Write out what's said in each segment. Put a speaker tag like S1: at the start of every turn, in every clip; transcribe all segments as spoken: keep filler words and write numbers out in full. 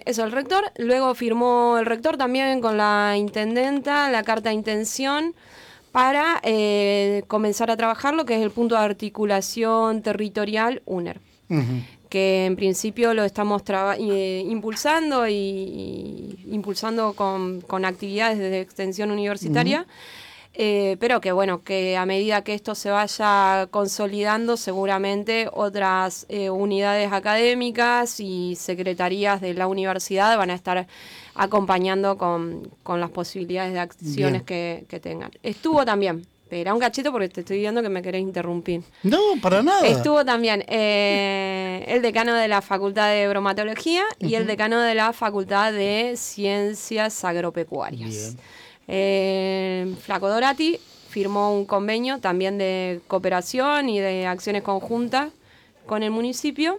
S1: eso, el rector. Luego firmó el rector también con la intendenta la carta de intención para eh, comenzar a trabajar lo que es el punto de articulación territorial U N E R. Uh-huh. Que en principio lo estamos traba- eh, impulsando y, y impulsando con, con actividades de extensión universitaria. Uh-huh. Eh, pero que bueno, que a medida que esto se vaya consolidando, seguramente otras eh, unidades académicas y secretarías de la universidad van a estar acompañando con, con las posibilidades de acciones que, que tengan. Estuvo también, espera un cachito porque te estoy viendo que me querés interrumpir.
S2: No, para nada.
S1: Estuvo también eh, el decano de la Facultad de Bromatología uh-huh. y el decano de la Facultad de Ciencias Agropecuarias. Bien. Eh, Flaco Dorati firmó un convenio también de cooperación y de acciones conjuntas con el municipio.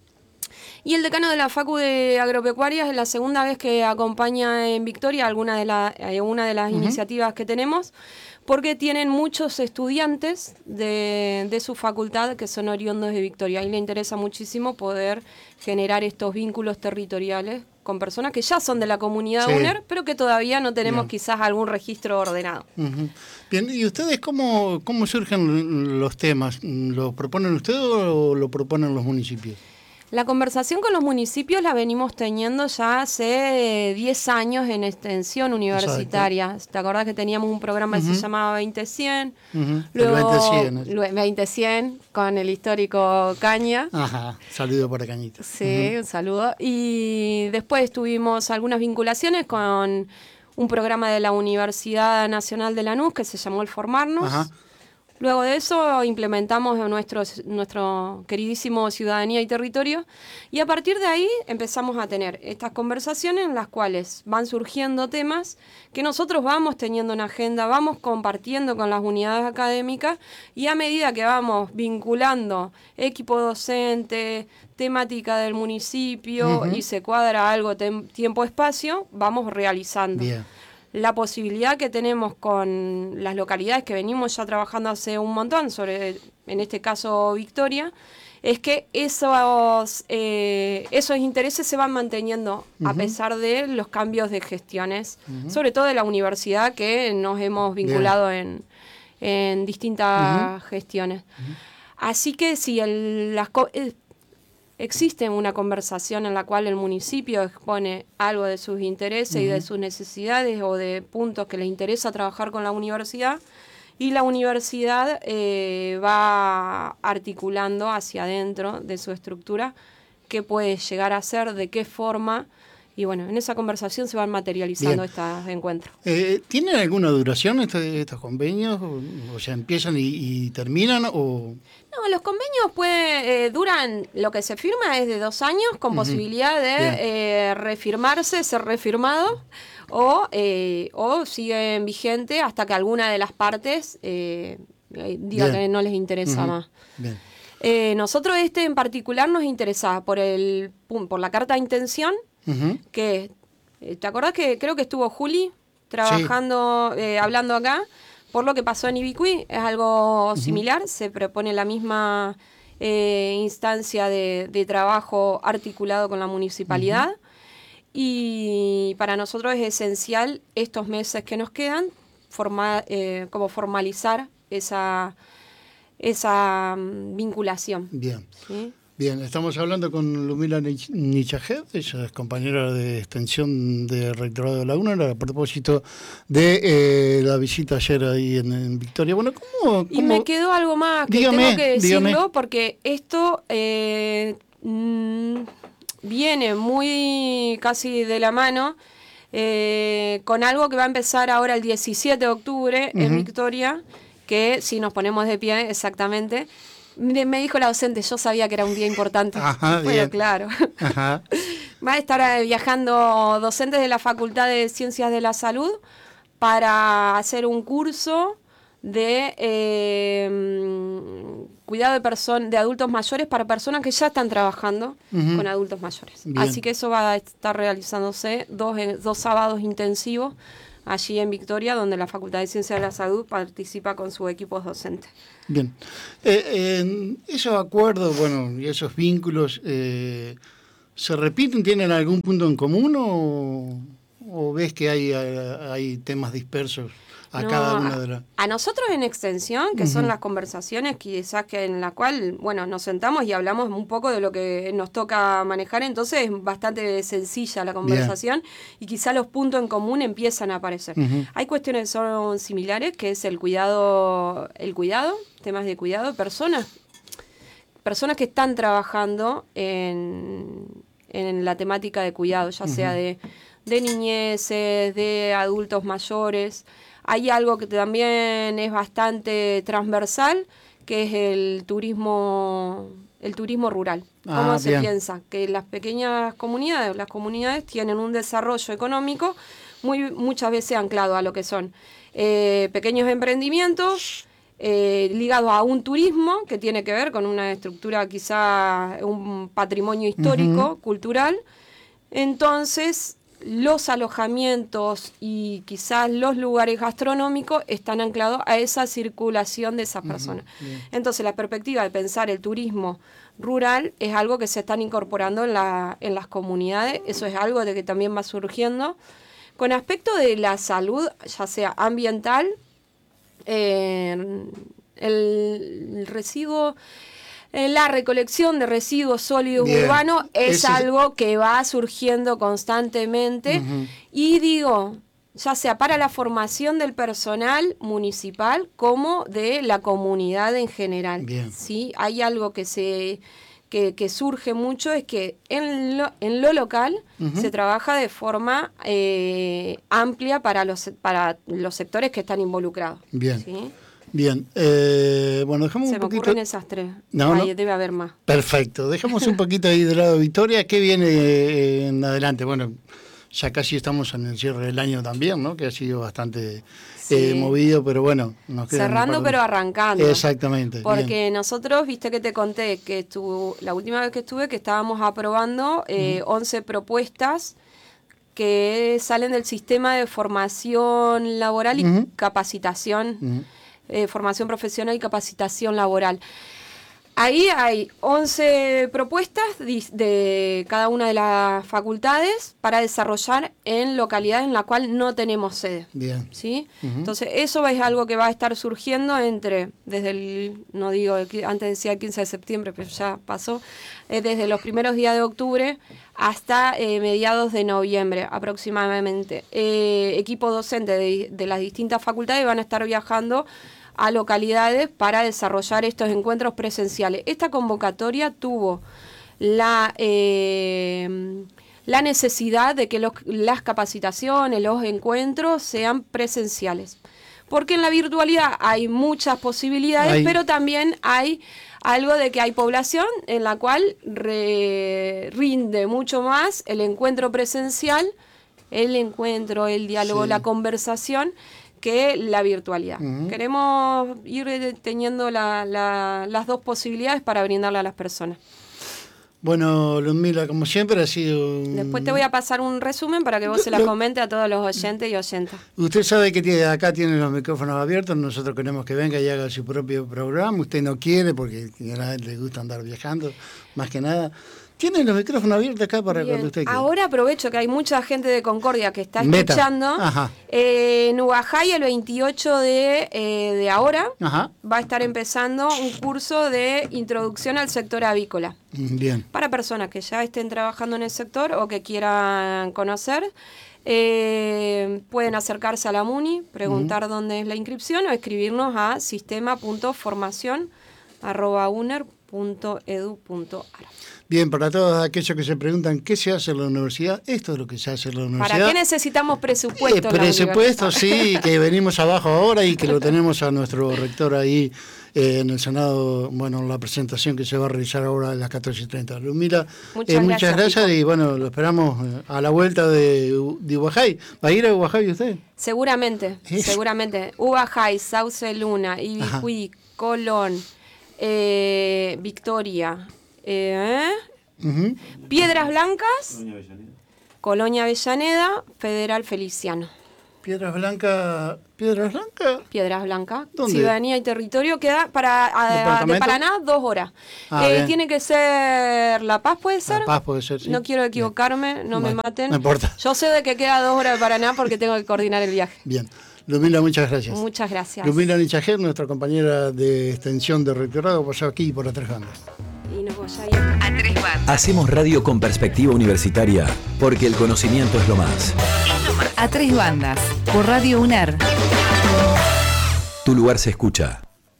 S1: Y el decano de la Facu de Agropecuarias es la segunda vez que acompaña en Victoria alguna de, la, eh, una de las uh-huh. iniciativas que tenemos, porque tienen muchos estudiantes de, de su facultad que son oriundos de Victoria y le interesa muchísimo poder generar estos vínculos territoriales con personas que ya son de la comunidad sí. U N E R, pero que todavía no tenemos Bien. Quizás algún registro ordenado.
S2: Uh-huh. Bien, ¿y ustedes cómo, cómo surgen los temas? ¿Lo proponen ustedes o lo proponen los municipios?
S1: La conversación con los municipios la venimos teniendo ya hace diez años en extensión universitaria. Exacto. ¿Te acordás que teníamos un programa uh-huh. que se llamaba veinte cien?
S2: Uh-huh.
S1: Luego
S2: el
S1: veinte cien con el histórico Caña.
S2: Ajá, saludo para Cañita.
S1: Sí, uh-huh. un saludo. Y después tuvimos algunas vinculaciones con un programa de la Universidad Nacional de Lanús que se llamó El Formarnos. Ajá. Luego de eso implementamos nuestro, nuestro queridísimo Ciudadanía y Territorio y a partir de ahí empezamos a tener estas conversaciones en las cuales van surgiendo temas que nosotros vamos teniendo en agenda, vamos compartiendo con las unidades académicas y a medida que vamos vinculando equipo docente, temática del municipio uh-huh. y se cuadra algo tem- tiempo-espacio, vamos realizando.
S2: Bien.
S1: La posibilidad que tenemos con las localidades que venimos ya trabajando hace un montón, sobre, en este caso Victoria, es que esos, eh, esos intereses se van manteniendo uh-huh. a pesar de los cambios de gestiones, uh-huh. sobre todo de la universidad que nos hemos vinculado en, en distintas uh-huh. gestiones. Uh-huh. Así que si el, las... Eh, existe una conversación en la cual el municipio expone algo de sus intereses uh-huh. y de sus necesidades o de puntos que les interesa trabajar con la universidad y la universidad eh, va articulando hacia adentro de su estructura qué puede llegar a ser, de qué forma y bueno, en esa conversación se van materializando Bien. Estos encuentros.
S2: Eh, ¿Tienen alguna duración este, estos convenios? O, o sea, ¿empiezan y, y terminan o...?
S1: No, los convenios puede, eh, duran, lo que se firma es de dos años con uh-huh. posibilidad de eh, refirmarse, ser refirmado o, eh, o siguen vigente hasta que alguna de las partes eh, diga Bien. Que no les interesa uh-huh. más.
S2: Bien.
S1: Eh, nosotros este en particular nos interesaba por, el, por la carta de intención, uh-huh. que, ¿te acordás que creo que estuvo Juli trabajando, sí. eh, hablando acá? Por lo que pasó en Ibicuí, es algo similar, uh-huh. se propone la misma eh, instancia de, de trabajo articulado con la municipalidad uh-huh. y para nosotros es esencial estos meses que nos quedan, forma, eh, como formalizar esa, esa um, vinculación.
S2: Bien.
S1: ¿Sí?
S2: Bien, estamos hablando con Ludmila Nichajet, ella es compañera de extensión de Rectorado de la U N E R, a propósito de eh, la visita ayer ahí en, en Victoria. Bueno, ¿cómo, cómo?
S1: Y me quedó algo más que dígame, tengo que decirlo, dígame. Porque esto eh, mmm, viene muy casi de la mano eh, con algo que va a empezar ahora el diecisiete de octubre uh-huh. en Victoria, que si nos ponemos de pie exactamente... Me dijo la docente, yo sabía que era un día importante.
S2: Ajá,
S1: bueno,
S2: bien.
S1: claro.
S2: Ajá.
S1: Va a estar viajando docentes de la Facultad de Ciencias de la Salud para hacer un curso de eh, cuidado de person- de adultos mayores para personas que ya están trabajando uh-huh. con adultos mayores. Bien. Así que eso va a estar realizándose dos, dos sábados intensivos allí en Victoria, donde la Facultad de Ciencias de la Salud participa con sus equipos docentes.
S2: Bien. Eh, eh, esos acuerdos, bueno, y esos vínculos, eh, ¿Se repiten? ¿Tienen algún punto en común o, o ves que hay, hay temas dispersos a
S1: no,
S2: cada una de las...?
S1: A nosotros en extensión, que uh-huh. son las conversaciones quizás que en la cual, bueno, nos sentamos y hablamos un poco de lo que nos toca manejar, entonces es bastante sencilla la conversación. Bien. Y quizás los puntos en común empiezan a aparecer. Uh-huh. Hay cuestiones que son similares, que es el cuidado, el cuidado, temas de cuidado, personas, personas que están trabajando en, en la temática de cuidado, ya uh-huh. sea de, de niñeces, de adultos mayores. Hay algo que también es bastante transversal, que es el turismo, el turismo rural. ¿Cómo ah, se bien. piensa? Que las pequeñas comunidades, las comunidades tienen un desarrollo económico muy muchas veces anclado a lo que son eh, pequeños emprendimientos eh, ligados a un turismo que tiene que ver con una estructura, quizá un patrimonio histórico, uh-huh. cultural. Entonces, los alojamientos y quizás los lugares gastronómicos están anclados a esa circulación de esas personas. Uh-huh. Yeah. Entonces, la perspectiva de pensar el turismo rural es algo que se están incorporando en, la, en las comunidades. Eso es algo de que también va surgiendo. Con aspecto de la salud, ya sea ambiental, eh, el, el residuo... La recolección de residuos sólidos Bien. urbanos es Ese... algo que va surgiendo constantemente uh-huh. y digo, ya sea para la formación del personal municipal como de la comunidad en general. Bien. ¿Sí? Hay algo que se que, que surge mucho, es que en lo, en lo local uh-huh. se trabaja de forma eh, amplia para los, para los sectores que están involucrados.
S2: Bien.
S1: ¿Sí?
S2: Bien, eh, bueno, dejamos
S1: Se
S2: un poquito...
S1: Se me ocurren esas tres,
S2: no,
S1: ahí
S2: no.
S1: debe haber más.
S2: Perfecto, dejamos un poquito ahí de lado Victoria. ¿Qué viene eh, en adelante? Bueno, ya casi estamos en el cierre del año también, ¿no? Que ha sido bastante sí. eh, movido, pero bueno. Nos
S1: cerrando de... pero arrancando.
S2: Exactamente.
S1: Porque
S2: bien.
S1: nosotros, viste que te conté, que estuvo, la última vez que estuve, que estábamos aprobando eh, uh-huh. once propuestas que salen del sistema de formación laboral y uh-huh. capacitación. Uh-huh. Eh, formación profesional y capacitación laboral. Ahí hay once propuestas de, de cada una de las facultades para desarrollar en localidades en la cual no tenemos sede.
S2: Bien.
S1: ¿Sí? Uh-huh. Entonces, eso es algo que va a estar surgiendo entre, desde el, no digo, antes decía el quince de septiembre, pero ya pasó, eh, desde los primeros días de octubre hasta eh, mediados de noviembre aproximadamente. Eh, equipo docente de, de las distintas facultades van a estar viajando a localidades para desarrollar estos encuentros presenciales. Esta convocatoria tuvo la, eh, la necesidad de que los, las capacitaciones, los encuentros sean presenciales. Porque en la virtualidad hay muchas posibilidades, hay... pero también hay algo de que hay población en la cual re, rinde mucho más el encuentro presencial, el encuentro, el diálogo, sí. la conversación, que la virtualidad. Uh-huh. Queremos ir teniendo la, la, las dos posibilidades para brindarle a las personas.
S2: Bueno, Ludmila, como siempre ha sido...
S1: Después te voy a pasar un resumen para que vos se la comente a todos los oyentes y oyentas.
S2: Usted sabe que tiene, acá tiene los micrófonos abiertos, nosotros queremos que venga y haga su propio programa. Usted no quiere porque a la gente le gusta andar viajando, más que nada. Tienen los micrófonos abiertos acá para Bien. Cuando usted quiera. Ahora
S1: aprovecho que hay mucha gente de Concordia que está escuchando. Eh, en Ubajay el veintiocho de, eh, de ahora Ajá. va a estar empezando un curso de introducción al sector avícola.
S2: Bien.
S1: Para personas que ya estén trabajando en el sector o que quieran conocer. Eh, pueden acercarse a la MUNI, preguntar uh-huh. dónde es la inscripción o escribirnos a sistema punto formación arroba uner punto edu punto ar.
S2: Bien, para todos aquellos que se preguntan qué se hace en la universidad, esto es lo que se hace en la universidad.
S1: ¿Para qué necesitamos presupuesto?
S2: Eh, presupuesto, sí, que venimos abajo ahora y que lo tenemos a nuestro rector ahí eh, en el Senado, bueno, en la presentación que se va a realizar ahora a las catorce y treinta. Ludmila, muchas, eh, muchas gracias, gracias y bueno, lo esperamos a la vuelta de, de Ubajay. ¿Va a ir a Ubajay usted?
S1: Seguramente, ¿Eh? seguramente. Ubajay, Sauce Luna, Ibicuí, Colón, eh, Victoria... Eh, uh-huh. Piedras Blancas, Colonia Avellaneda, Colonia Avellaneda, Federal Feliciano.
S2: Piedras Blancas, ¿Piedras Blancas?
S1: Piedras Blancas.
S2: ¿Dónde?
S1: Ciudadanía y territorio queda para a, de Paraná dos horas.
S2: Ah,
S1: eh, tiene que ser La Paz, ¿puede ser?
S2: La Paz puede ser, sí.
S1: No quiero equivocarme,
S2: bien.
S1: no
S2: bueno,
S1: me maten.
S2: No importa.
S1: Yo sé de que queda dos horas de Paraná porque tengo que coordinar el viaje.
S2: Bien. Lumila, muchas gracias.
S1: Muchas gracias.
S2: Lumila Nichajer, nuestra compañera de extensión de rectorado, por aquí y por A Tres Bandas.
S1: Y nos voy a ir.
S3: A Tres Bandas.
S4: Hacemos radio con perspectiva universitaria, porque el conocimiento es lo más.
S3: A Tres Bandas, por Radio UNER.
S4: Tu lugar se escucha.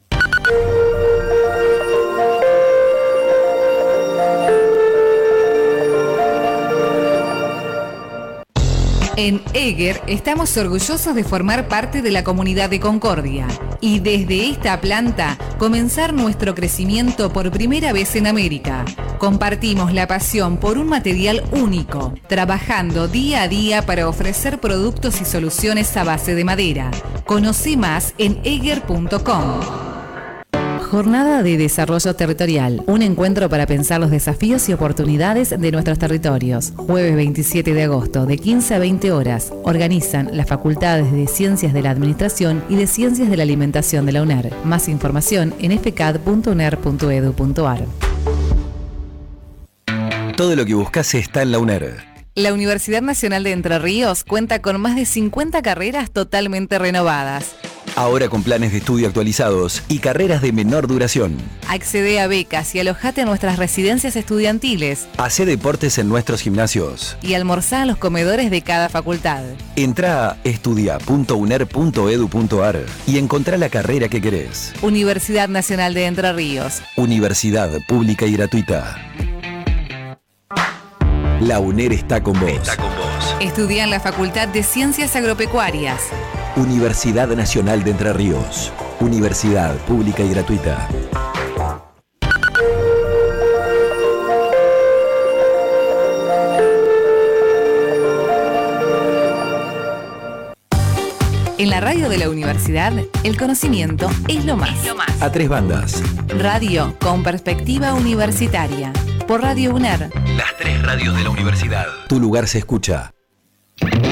S3: En Eger estamos orgullosos de formar parte de la comunidad de Concordia y desde esta planta comenzar nuestro crecimiento por primera vez en América. Compartimos la pasión por un material único, trabajando día a día para ofrecer productos y soluciones a base de madera. Conoce más en eger punto com. Jornada de Desarrollo Territorial, un encuentro para pensar los desafíos y oportunidades de nuestros territorios. Jueves veintisiete de agosto, de quince a veinte horas. Organizan las facultades de Ciencias de la Administración y de Ciencias de la Alimentación de la UNER. Más información en f c a d punto uner punto e d u punto a r.
S4: Todo lo que buscas está en la UNER.
S3: La Universidad Nacional de Entre Ríos cuenta con más de cincuenta carreras totalmente renovadas.
S4: Ahora con planes de estudio actualizados y carreras de menor duración.
S3: Accede a becas y alojate en nuestras residencias estudiantiles.
S4: Hacé deportes en nuestros gimnasios.
S3: Y almorzá en los comedores de cada facultad.
S4: Entrá a estudia punto uner punto e d u punto a r y encontrá la carrera que querés.
S3: Universidad Nacional de Entre Ríos.
S4: Universidad pública y gratuita. La UNER está con vos. Está con vos.
S3: Estudia en la Facultad de Ciencias Agropecuarias.
S4: Universidad Nacional de Entre Ríos. Universidad pública y gratuita.
S3: En la radio de la universidad, el conocimiento es lo más.
S4: A Tres Bandas.
S3: Radio con perspectiva universitaria. Por Radio UNER.
S4: Las tres radios de la universidad. Tu lugar se escucha.